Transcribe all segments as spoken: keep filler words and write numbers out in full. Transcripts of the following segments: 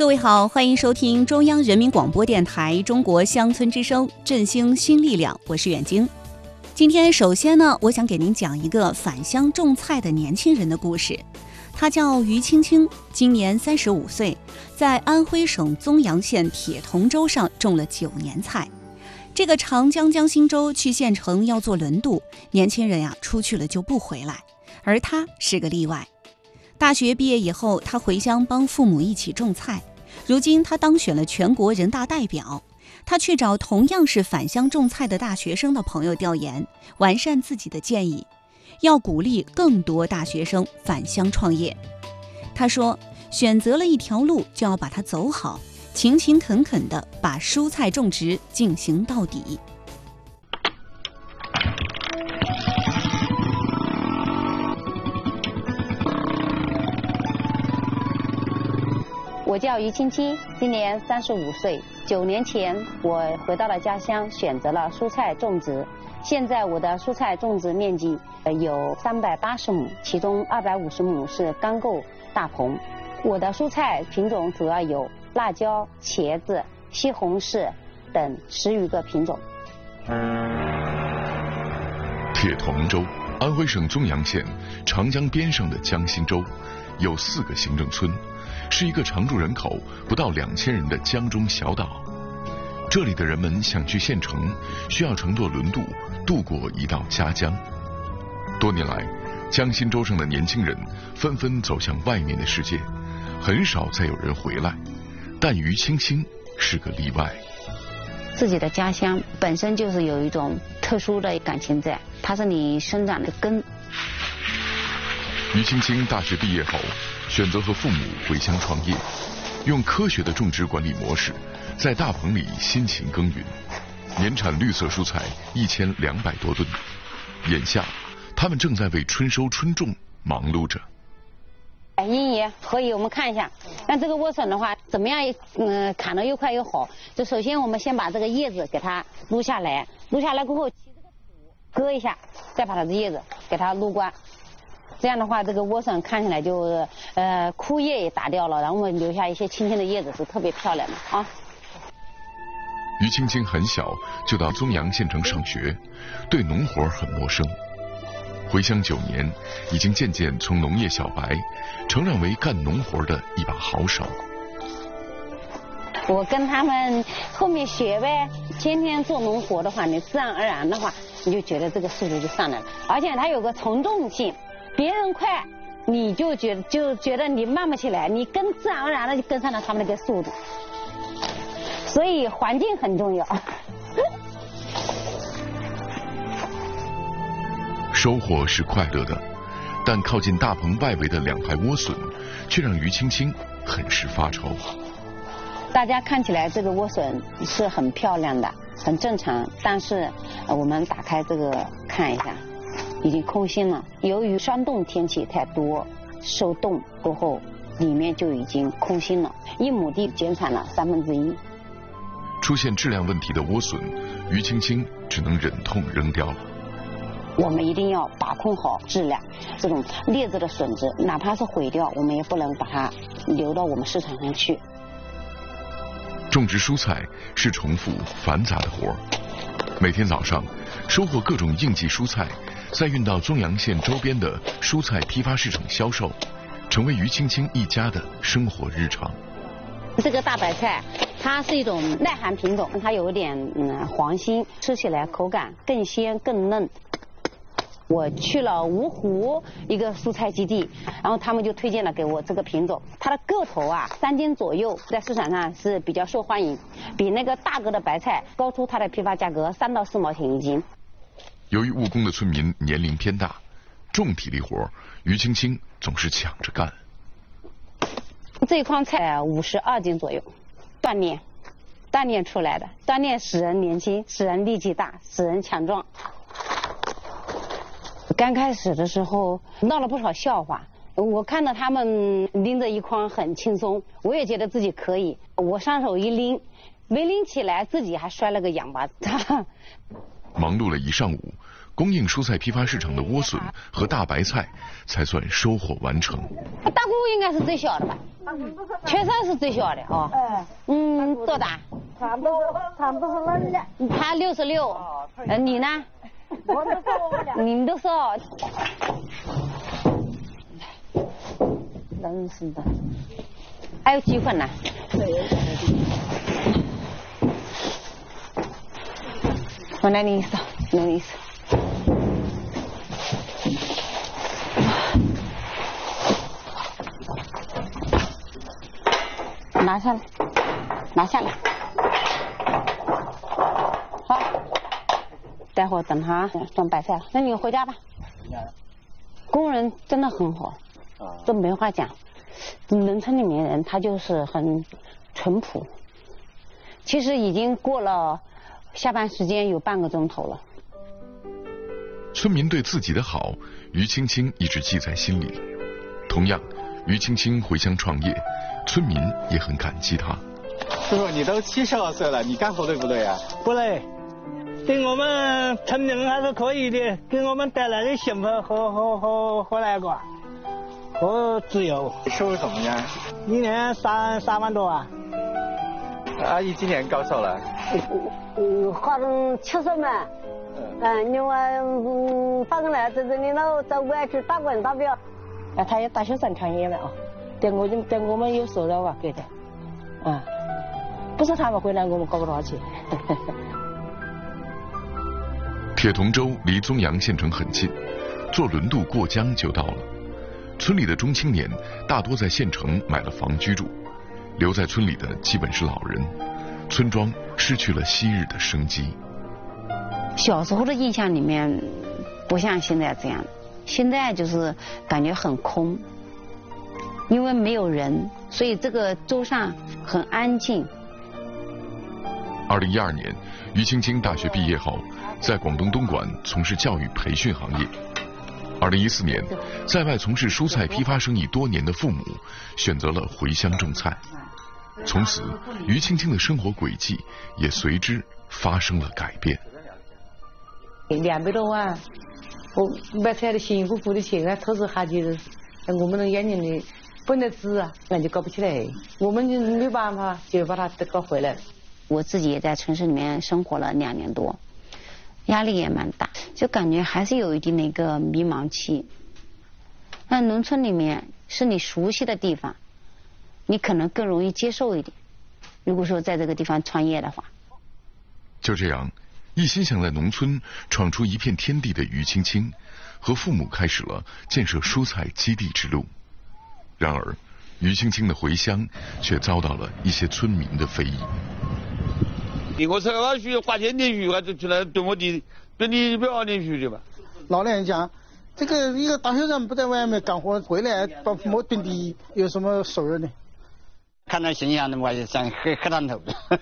各位好，欢迎收听中央人民广播电台中国乡村之声，振兴新力量，我是远晶。今天首先呢，我想给您讲一个返乡种菜的年轻人的故事。他叫于青青，今年三十五岁，在安徽省枞阳县铁童州上种了九年菜。这个长江江心洲去县城要坐轮渡，年轻人呀出去了就不回来，而他是个例外。大学毕业以后，他回乡帮父母一起种菜。如今他当选了全国人大代表，他去找同样是返乡种菜的大学生的朋友调研，完善自己的建议，要鼓励更多大学生返乡创业。他说，选择了一条路就要把它走好，勤勤恳恳地把蔬菜种植进行到底。 我叫于青青，今年三十五岁。九年前，我回到了家乡，选择了蔬菜种植。现在我的蔬菜种植面积有三百八十亩，其中二百五十亩是干构大棚。我的蔬菜品种主要有辣椒、茄子、西红柿等十余个品种。 铁童州，安徽省枞阳县长江边上的江心洲，有四个行政村。是一个常住人口不到两千人的江中小岛。这里的人们想去县城，需要乘坐轮渡渡过一道夹江。多年来，江心洲上的年轻人纷纷走向外面的世界，很少再有人回来。但于青青是个例外。 自己的家乡本身就是有一种特殊的感情在，它是你生长的根。 于青青大学毕业后，选择和父母回乡创业，用科学的种植管理模式，在大棚里辛勤耕耘，年产绿色蔬菜一千两百多吨。眼下，他们正在为春收春种忙碌着。 英爷，可以我们看一下，那这个莴笋的话，怎么样？嗯、呃，砍得又快又好。就首先我们先把这个叶子给它撸下来，撸下来过后，割一下，再把它的叶子给它撸光。这样的话，这个莴笋看起来就呃枯叶也打掉了，然后我们留下一些青青的叶子，是特别漂亮的啊。 于青青很小就到枞阳县城上学，对农活很陌生。回乡九年，已经渐渐从农业小白成长为干农活的一把好手。 我跟他们后面学呗，天天做农活的话，你自然而然的话，你就觉得这个速度就上来了，而且它有个从众性。别人快，你就觉得就觉得你慢不起来，你跟自然而然的就跟上了他们那个速度。所以环境很重要。 收获是快乐的，但靠近大棚外围的两排莴笋，却让于青青很是发愁。 大家看起来这个莴笋是很漂亮的，很正常，但是我们打开这个看一下。已经空心了，由于霜冻天气太多，受冻过后，里面就已经空心了，一亩地减产了三分之一。 出现质量问题的莴笋，于青青只能忍痛扔掉了。 我们一定要把控好质量，这种劣质的笋子，哪怕是毁掉，我们也不能把它流到我们市场上去。 种植蔬菜是重复繁杂的活儿，每天早上收获各种应季蔬菜。再运到枞阳县周边的蔬菜批发市场销售，成为于青青一家的生活日常。 这个大白菜，它是一种耐寒品种，它有点嗯黄心，吃起来口感更鲜更嫩。我去了芜湖一个蔬菜基地，然后他们就推荐了给我这个品种，它的个头啊三斤左右，在市场上是比较受欢迎，比那个大个的白菜高出它的批发价格三到四毛钱一斤。 由于务工的村民年龄偏大，重体力活于青青总是抢着干。 这一筐菜五十二斤左右，锻炼，锻炼出来的，锻炼使人年轻，使人力气大，使人强壮。刚开始的时候闹了不少笑话，我看到他们拎着一筐很轻松，我也觉得自己可以。我上手一拎，没拎起来，自己还摔了个仰巴子。 忙碌了一上午， 供应蔬菜批发市场的莴笋和大白菜才算收获完成。 大姑应该是最小的吧？确实是最小的哦。嗯，多大？ 差不多，差不多是那的。 他六十六，呃，你呢？ 我都说， 你们都说。冷死的。还有几份呢？我拿你一手，拿你一手。拿下来，拿下来。好，待会儿等他装白菜了，那你回家吧。工人真的很好，这没话讲。农村里面人他就是很淳朴。其实已经过了下班时间有半个钟头了。 村民对自己的好，于青青一直记在心里。同样，于青青回乡创业，村民也很感激她。 师傅，你都七十二岁了，你干活累不累啊？ 不累，对我们村民还是可以的，给我们带来的幸福和和和和那个和自由。 收入怎么样？ 一年三三万多啊。 阿姨今年高寿了？ 嗯，花了七十万。嗯，另外，嗯，反正呢，在这里头在外去打工打表。 啊，他也大学生创业了啊，对我对我们有收入啊，给的。啊，不是他们回来，我们搞不到去。 铁同洲离宗阳县城很近，坐轮渡过江就到了。村里的中青年大多在县城买了房居住，留在村里的基本是老人，村庄失去了昔日的生机。 小时候的印象里面，不像现在这样，现在就是感觉很空，因为没有人，所以这个州上很安静。 二零一二年，于青青大学毕业后，在广东东莞从事教育培训行业。二零一四年，在外从事蔬菜批发生意多年的父母选择了回乡种菜，从此，于青青的生活轨迹也随之发生了改变。 两百多万，我买菜的辛辛苦苦的钱啊，投资下去，我们的眼睛里本来值啊，那就搞不起来，我们就没办法，就把它搞回来。 我自己也在城市里面生活了两年多，压力也蛮大，就感觉还是有一定的一个迷茫期。那农村里面是你熟悉的地方，你可能更容易接受一点。如果说在这个地方创业的话， 就这样，一心想在农村闯出一片天地的于青青，和父母开始了建设蔬菜基地之路。然而，于青青的回乡却遭到了一些村民的非议。 我才二十花钱连续，还就出来对我的对你不要连续的吧？ 老年人讲，这个一个大学生不在外面干活回来把父母蹲地，有什么收入呢？ 看到形象的我也想喝喝汤头。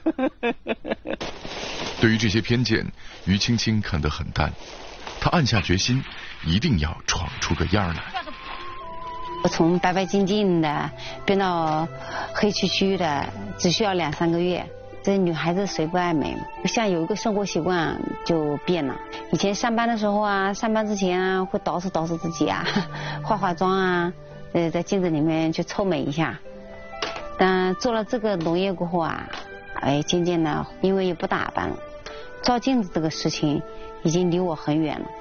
对于这些偏见，于青青看得很淡，她暗下决心，一定要闯出个样来。 我从白白净净的变到黑黢黢的，只需要两三个月。这女孩子谁不爱美嘛？像有一个生活习惯就变了。以前上班的时候啊，上班之前啊，会捯饬捯饬自己啊，化化妆啊，呃，在镜子里面去臭美一下。但做了这个农业过后啊，哎，渐渐的，因为也不打扮了，照镜子这个事情已经离我很远了。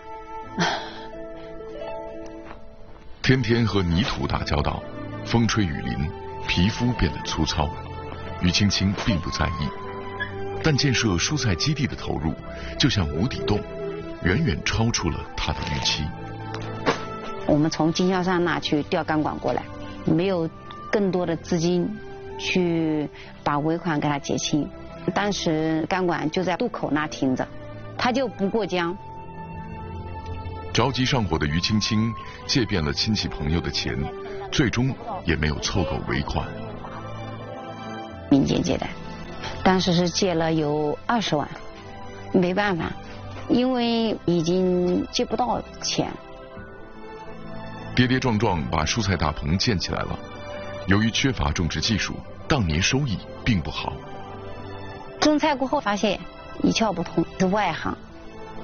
天天和泥土打交道，风吹雨淋，皮肤变得粗糙。于青青并不在意，但建设蔬菜基地的投入就像无底洞，远远超出了她的预期。 我们从经销商那去调钢管过来，没有更多的资金去把尾款给他结清。当时钢管就在渡口那停着，他就不过江。 着急上火的于青青借遍了亲戚朋友的钱，最终也没有凑够尾款。 民间借的，当时是借了有二十万，没办法，因为已经借不到钱。 跌跌撞撞把蔬菜大棚建起来了，由于缺乏种植技术，当年收益并不好。 种菜过后发现一窍不通，是外行，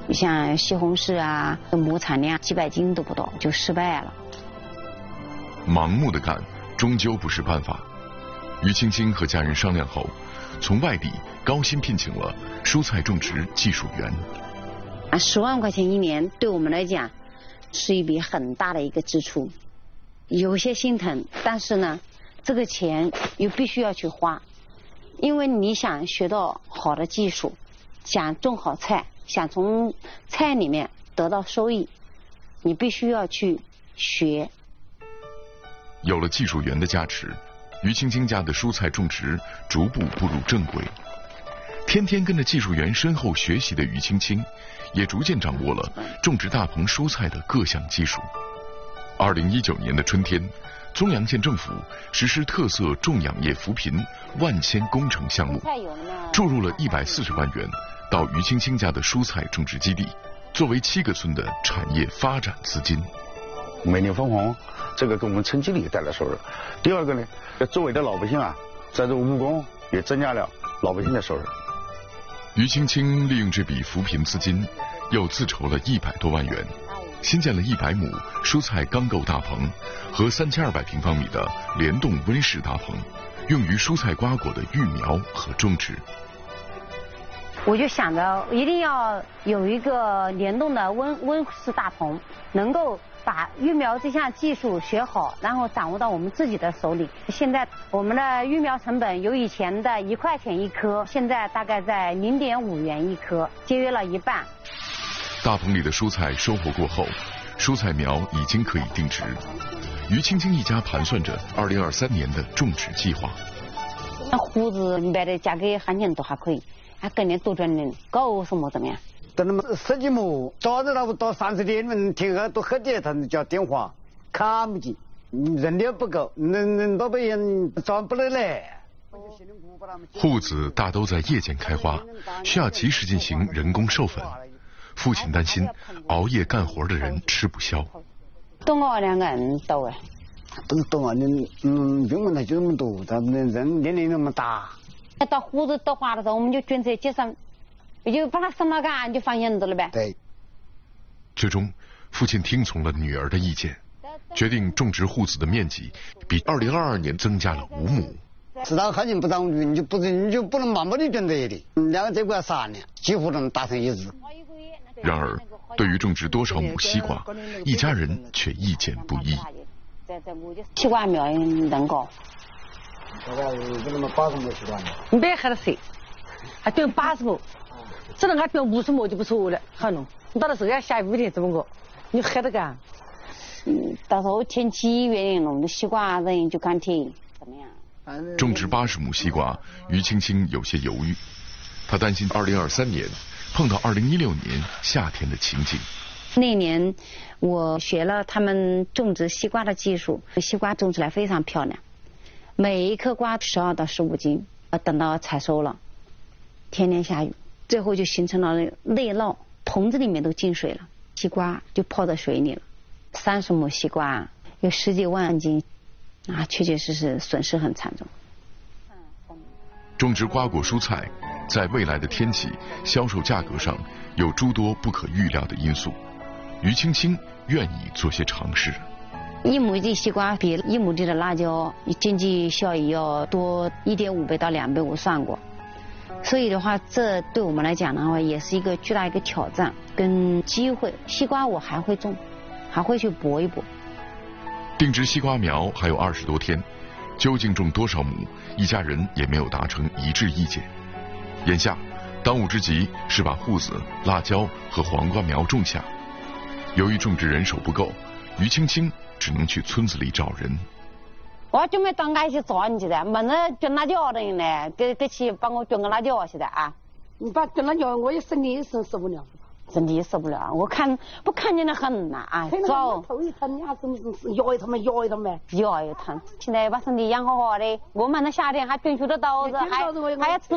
像西红柿啊，亩产量几百斤都不到，就失败了。 盲目的干终究不是办法。于青青和家人商量后，从外地高薪聘请了蔬菜种植技术员。 啊，十万块钱一年对我们来讲是一笔很大的一个支出，有些心疼，但是呢，这个钱又必须要去花，因为你想学到好的技术，想种好菜，想从菜里面得到收益，你必须要去学。 有了技术员的加持，于青青家的蔬菜种植逐步步入正轨。天天跟着技术员身后学习的于青青，也逐渐掌握了种植大棚蔬菜的各项技术。二零一九年的春天，宗阳县政府实施特色种养业扶贫万千工程项目，注入了一百四十万元到于青青家的蔬菜种植基地，作为七个村的产业发展资金。 每年分红，这个给我们村经理带来收入。第二个呢，周围的老百姓啊，在这务工也增加了老百姓的收入。 于青青利用这笔扶贫资金，又自筹了一百多万元，新建了一百亩蔬菜钢构大棚和三千二百平方米的联动温室大棚，用于蔬菜瓜果的育苗和种植。 我就想着一定要有一个联动的温温室大棚，能够把育苗这项技术学好，然后掌握到我们自己的手里。现在我们的育苗成本由以前的一块钱一颗，现在大概在零点五元一颗，节约了一半。 大棚里的蔬菜收获过后，蔬菜苗已经可以定植。于青青一家盘算着二零二三年的种植计划。 那胡子卖的价格行情都还可以，还跟人多赚点，搞什么怎么样？ 到那么十几亩，早上到到三四点，你们天黑都黑点，他们叫电话，看不见，人力不够，人人老百姓赚不来来。 户子大都在夜间开花，需要及时进行人工授粉。父亲担心熬夜干活的人吃不消。 多熬两个人多哎。 不是多啊，你嗯，用不来就那么多，咱们人年龄那么大。 到胡子到花的时候，我们就卷在街上。也就把它生了干，就放院子了呗。 对。 最终，父亲听从了女儿的意见，决定种植户子的面积比二零二二年增加了五亩。 市场行情不涨，你就不你就不能盲目的跟这里，两个这个要商量，几乎能达成一致。 然而，对于种植多少亩西瓜，一家人却意见不一。 西瓜苗能高？ 大概这么八十亩西瓜苗。 你别害了谁？还种八十亩，只能还种五十亩就不错了，好弄。你到时候要下雨天怎么搞？你害得干？ 嗯，到时候天气原因弄的西瓜人就敢停，怎么样？ 种植八十亩西瓜，于青青有些犹豫，他担心二零二三年碰到二零一六年夏天的情景。 那年我学了他们种植西瓜的技术，西瓜种起来非常漂亮，每一颗瓜十二到十五斤。等到采收了，天天下雨，最后就形成了内涝，棚子里面都进水了，西瓜就泡在水里了。三十亩西瓜有十几万斤，啊，确确实实损失很惨重。 种植瓜果蔬菜，在未来的天气、销售价格上有诸多不可预料的因素。于青青愿意做些尝试。 一亩地西瓜比一亩地的辣椒经济效益要多一点五倍到两倍，我算过。所以的话，这对我们来讲的话，也是一个巨大一个挑战跟机会。西瓜我还会种，还会去搏一搏。 定植西瓜苗还有二十多天，究竟种多少亩，一家人也没有达成一致意见。眼下，当务之急是把户子、辣椒和黄瓜苗种下。由于种植人手不够，于青青只能去村子里找人。 我准备当俺去找你去的，没人卷辣椒的人呢，给给去帮我卷个辣椒现在啊。 你把卷辣椒，我也身体也受受不了。 身体也受不了，我看不看见的很呐啊！ 走。头一疼，你还是腰一疼嘛，腰一疼呗。 腰一疼，现在把身体养好好的，我们那夏天还卷出的刀子，还还要吃。